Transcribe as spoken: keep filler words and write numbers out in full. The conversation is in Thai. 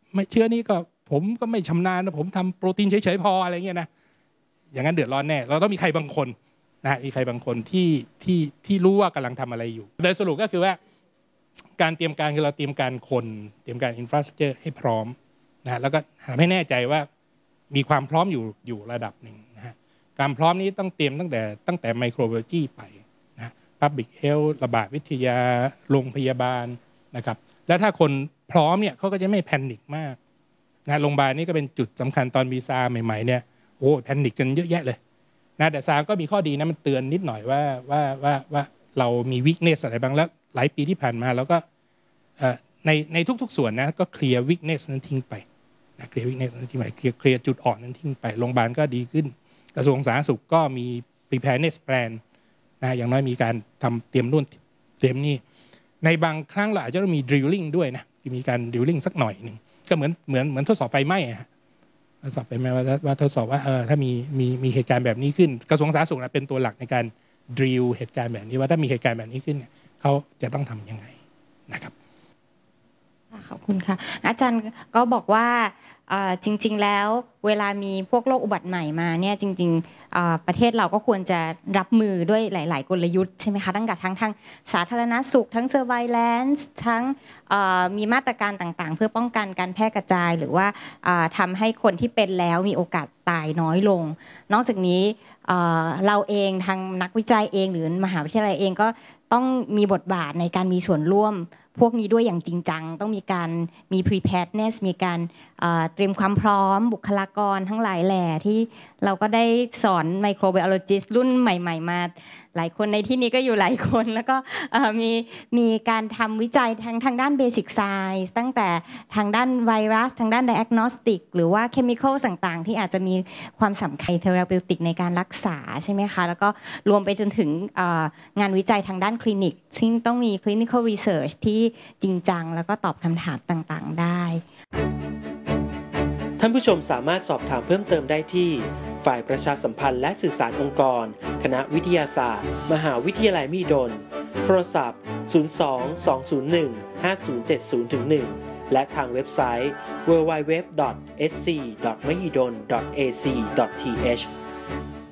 ไม่เชื้อนี้ก็ผมก็ไม่ชำนาญนะผมทำโปรตีนเฉยๆพออะไรเงี้ยนะอย่างนั้นเดือดร้อนแน่เราต้องมีใครบางคนนะมีใครบางคนที่ที่ที่รู้ว่ากำลังทำอะไรอยู่โดยสรุปก็คือว่าการเตรียมการคือเราเตรียมการคนเตรียมการอินฟราสตรัคเจอร์ให้พร้อมนะแล้วก็ทำให้แน่ใจว่ามีความพร้อมอยู่อยู่ระดับหนึ่งนะฮะการพร้อมนี้ต้องเตรียมตั้งแต่ตั้งแต่ไมโครไบโอโลจีไปนะ Public Health ระบาดวิทยาโรงพยาบาลนะครับแล้วถ้าคนพร้อมเนี่ยเขาก็จะไม่แพนิคมากนะโรงพยาบาลนี่ก็เป็นจุดสำคัญตอนมีซาร์ใหม่ๆเนี่ยโอ้แพนิคกันเยอะแยะเลยนะแต่ซาร์ก็มีข้อดีนะมันเตือนนิดหน่อยว่าว่าว่าว่าเรามีวิกเนสอะไรบ้างแล้วหลายปีที่ผ่านมาเราก็ในในทุกๆส่วนนะก็เคลียร์วิกเนสนั้นทิ้งไปนะเคลียร์วิกเนสนั้นทิ้งไปเคลียร์เคลียร์จุดอ่อนนั้นทิ้งไปโรงพยาบาลก็ดีขึ้นกระทรวงสาธารณสุขก็มี preparedness plan นะอย่างน้อยมีการทำเตรียมนู่นเตรียมนี่ในบางครั้งเราอาจจะต้องมี drilling ด้วยนะมีการ drilling สักหน่อยหนึ่งก็เหมือนเหมือนเหมือนทดสอบไฟไหม้อะทดสอบไฟไหม้ว่าว่าทดสอบว่าเออถ้ามีมีมีเหตุการณ์แบบนี้ขึ้นกระทรวงสาธารณสุขนะเป็นตัวหลักในการ drill เหตุการณ์แบบนี้ว่าถ้ามีเหตุการณ์แบบนี้ขึ้นเนี่ยเขาจะต้องทำยังไงนะครับขอบคุณค่ะอาจารย์ก็บอกว่าจริงๆแล้วเวลามีพวกโรคอุบัติใหม่มาเนี่ยจริงๆประเทศเราก็ควรจะรับมือด้วยหลายๆกลยุทธ์ใช่ไหมคะตั้งแต่ทั้งทางสาธารณสุขทั้ง surveillance ทั้งมีมาตรการต่างๆเพื่อป้องกันการแพร่กระจายหรือว่าทำให้คนที่เป็นแล้วมีโอกาสตายน้อยลงนอกจากนี้เราเองทางนักวิจัยเองหรือมหาวิทยาลัยเองก็ต้องมีบทบาทในการมีส่วนร่วมพวกนี้ด้วยอย่างจริงจังต้องมีการมี preparedness มีการเตรียมความพร้อมบุคลากรทั้งหลายแหล่ที่เราก็ได้สอน microbiologist รุ่นใหม่ๆมาหลายคนในที่นี้ก็อยู่หลายคนแล้วก็มีมีการทำวิจัยทางทางด้าน basic science ตั้งแต่ทางด้านไวรัสทางด้าน diagnostic หรือว่า chemical ต่างๆที่อาจจะมีความสำคัญ therapeutic ในการรักษาใช่ไหมคะแล้วก็รวมไปจนถึงงานวิจัยทางด้านคลินิกซึ่งต้องมี clinical research ที่จริงจังแล้วก็ตอบคำถามต่างๆได้ท่านผู้ชมสามารถสอบถามเพิ่มเติมได้ที่ฝ่ายประชาสัมพันธ์และสื่อสารองค์กรคณะวิทยาศาสตร์มหาวิทยาลัยมหิดลโทรศัพท์ศูนย์ สอง สอง ศูนย์ หนึ่ง ห้า ศูนย์ เจ็ด ศูนย์ หนึ่ง และทางเว็บไซต์ ดับเบิลยู ดับเบิลยู ดับเบิลยู ดอท เอส ซี ดอท มหิดล ดอท เอ ซี ดอท ที เอช